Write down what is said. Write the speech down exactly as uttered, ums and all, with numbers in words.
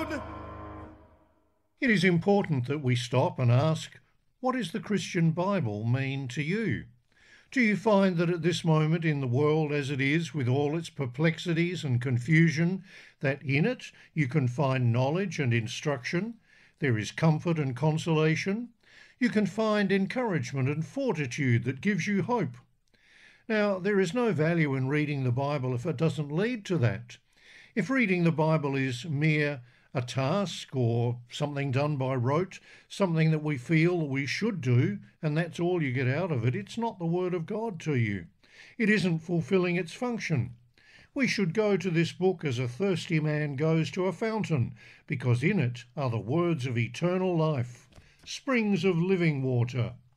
God! It is important that we stop and ask, what does the Christian Bible mean to you? Do you find that at this moment in the world as it is, with all its perplexities and confusion, that in it you can find knowledge and instruction? There is comfort and consolation. You can find encouragement and fortitude that gives you hope. Now, there is no value in reading the Bible if it doesn't lead to that. If reading the Bible is mere a task or something done by rote, something that we feel that we should do, and that's all you get out of it, it's not the Word of God to you. It isn't fulfilling its function. We should go to this book as a thirsty man goes to a fountain, because in it are the words of eternal life, springs of living water.